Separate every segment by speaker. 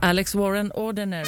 Speaker 1: Alex Warren, Ordinary.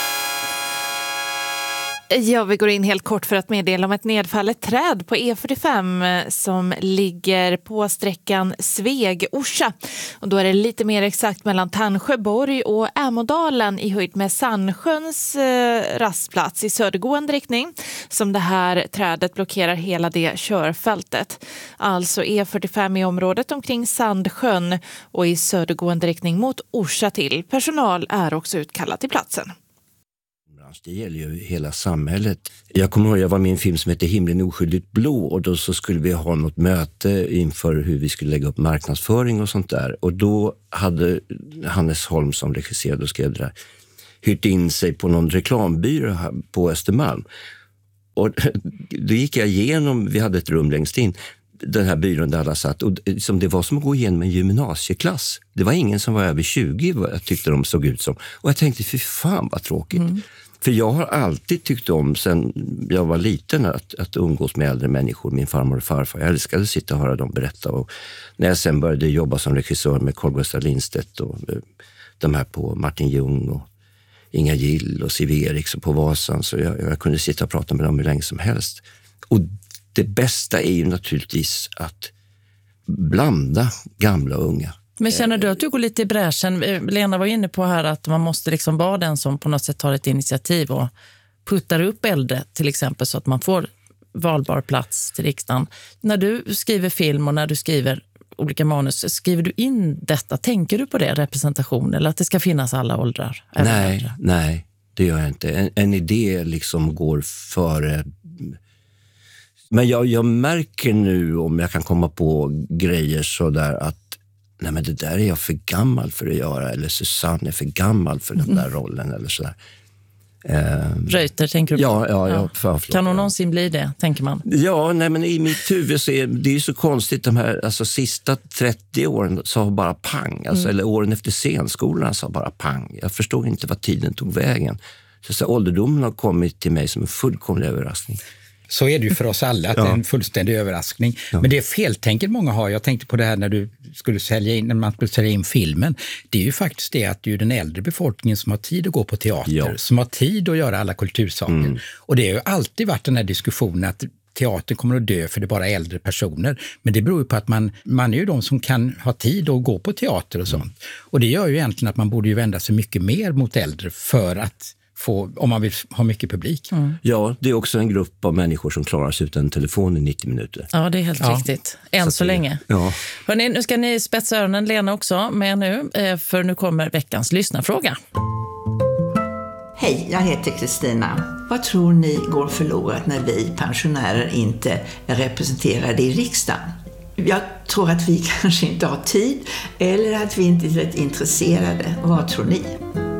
Speaker 2: Ja, vi går in helt kort för att meddela om ett nedfallet träd på E45 som ligger på sträckan Sveg-Orsa. Och då är det lite mer exakt mellan Tandsjöborg och Ämodalen i höjd med Sandsjöns rastplats i södergående riktning. Som det här trädet blockerar hela det körfältet. Alltså E45 i området omkring Sandsjön och i södergående riktning mot Orsa till. Personal är också utkallad till platsen.
Speaker 3: Det gäller ju hela samhället. Jag kommer ihåg, jag var med i en film som heter Himlen oskyldigt blå och då så skulle vi ha något möte inför hur vi skulle lägga upp marknadsföring och sånt där. Och då hade Hannes Holm som regisserade och skrev det där hyrt in sig på någon reklambyrå på Östermalm. Och då gick jag igenom, vi hade ett rum längst in, den här byrån där alla satt. Och det var som att gå igenom en gymnasieklass. Det var ingen som var över 20, jag tyckte de såg ut som. Och jag tänkte, fy fan vad tråkigt. För jag har alltid tyckt om, sen jag var liten, att umgås med äldre människor, min farmor och farfar. Jag älskade att sitta och höra dem berätta. Och när jag sen började jobba som regissör med Carl Gustaf Lindstedt och de här på Martin Ljung och Inga Gill och Siv Eriksson på Vasan, så jag kunde sitta och prata med dem hur länge som helst. Och det bästa är ju naturligtvis att blanda gamla och unga.
Speaker 1: Men känner du att du går lite i bräschen? Lena var inne på här att man måste liksom vara den som på något sätt tar ett initiativ och puttar upp äldre till exempel så att man får valbar plats till riksdagen. När du skriver film och när du skriver olika manus, skriver du in detta? Tänker du på det, representation, eller att det ska finnas alla åldrar?
Speaker 3: Nej, det gör jag inte. En idé liksom går före. Men jag märker nu, om jag kan komma på grejer så där, att nej, men det där är jag för gammal för att göra, eller Susanne är för gammal för den där rollen eller sådär.
Speaker 1: Reuter, tänker du på?
Speaker 3: Ja.
Speaker 1: Kan hon någonsin bli det, tänker man?
Speaker 3: Ja, nej, men i mitt huvud så är det ju så konstigt, de här alltså, sista 30 åren sa bara pang, alltså, eller åren efter scenskolan sa bara pang. Jag förstod inte vad tiden tog vägen. Så ålderdomen har kommit till mig som en fullkomlig överraskning.
Speaker 4: Så är det ju för oss alla, att det är en fullständig överraskning. Ja. Men det är feltänket många har. Jag tänkte på det här när när man skulle sälja in filmen. Det är ju faktiskt det att det är den äldre befolkningen som har tid att gå på teater, som har tid att göra alla kultursaker. Och det har ju alltid varit den här diskussionen att teatern kommer att dö för det är bara äldre personer. Men det beror ju på att man är ju de som kan ha tid att gå på teater och sånt. Och det gör ju egentligen att man borde ju vända sig mycket mer mot äldre för att om man vill ha mycket publik.
Speaker 3: Ja, det är också en grupp av människor som klarar sig utan telefon i 90 minuter.
Speaker 1: Ja, det är helt riktigt. Än så länge.
Speaker 3: Ja.
Speaker 1: Hörrni, nu ska ni spetsa öronen, Lena också med nu, för nu kommer veckans lyssnarfråga.
Speaker 5: Hej, jag heter Kristina. Vad tror ni går förlorat när vi pensionärer inte är representerade i riksdagen? Jag tror att vi kanske inte har tid eller att vi inte är rätt intresserade. Vad tror ni?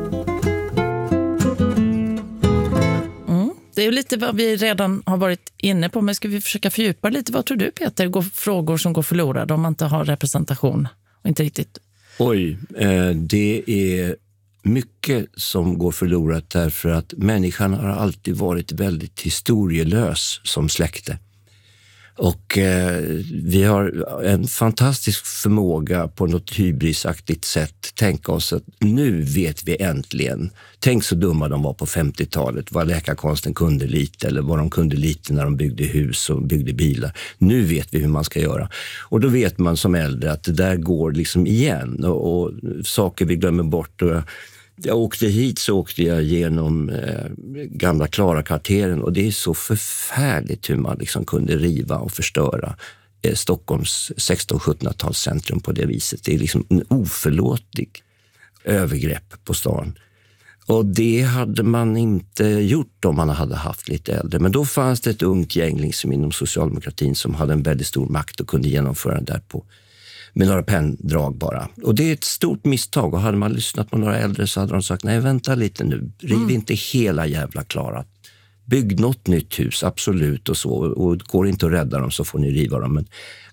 Speaker 1: Det är ju lite vad vi redan har varit inne på, men ska vi försöka fördjupa lite? Vad tror du, Peter, går frågor som går förlorade om man inte har representation och inte riktigt?
Speaker 3: Oj, det är mycket som går förlorat därför att människan har alltid varit väldigt historielös som släkte. Och vi har en fantastisk förmåga på något hybrisaktigt sätt tänka oss att nu vet vi äntligen. Tänk så dumma de var på 50-talet, vad läkarkonsten kunde lite eller vad de kunde lite när de byggde hus och byggde bilar. Nu vet vi hur man ska göra. Och då vet man som äldre att det där går liksom igen och saker vi glömmer bort. Och jag åkte hit så åkte jag genom gamla Klara-kvarteren och det är så förfärligt hur man liksom kunde riva och förstöra Stockholms 1600-1700-talscentrum på det viset. Det är liksom en oförlåtlig övergrepp på stan. Och det hade man inte gjort om man hade haft lite äldre. Men då fanns det ett ungt gäng liksom inom socialdemokratin som hade en väldigt stor makt och kunde genomföra det där med några penndrag bara. Och det är ett stort misstag. Och hade man lyssnat på några äldre så hade de sagt, nej vänta lite nu. Riv inte hela jävla Klara. Bygg något nytt hus, absolut och så. Och går inte att rädda dem så får ni riva dem. Men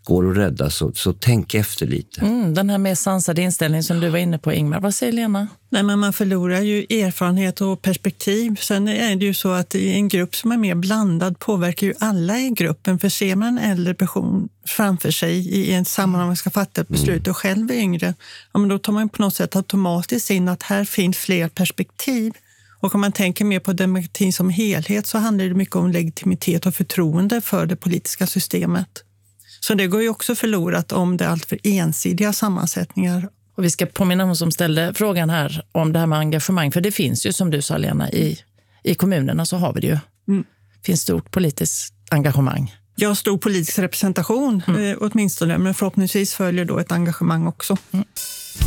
Speaker 3: går att rädda, så tänk efter lite.
Speaker 1: Den här mer sansade inställningen som du var inne på, Ingmar. Vad säger Lena?
Speaker 6: Nej, men man förlorar ju erfarenhet och perspektiv. Sen är det ju så att i en grupp som är mer blandad påverkar ju alla i gruppen. För ser man en äldre person framför sig i en sammanhang man ska fatta ett beslut och själv är yngre, ja, men då tar man på något sätt automatiskt in att här finns fler perspektiv. Och om man tänker mer på demokratin som helhet så handlar det mycket om legitimitet och förtroende för det politiska systemet. Så det går ju också förlorat om det är allt för ensidiga sammansättningar.
Speaker 1: Och vi ska påminna om som ställde frågan här om det här med engagemang. För det finns ju, som du sa Lena, i kommunerna så har vi det ju. Finns stort politiskt engagemang.
Speaker 6: Jag har stor politisk representation åtminstone, men förhoppningsvis följer då ett engagemang också.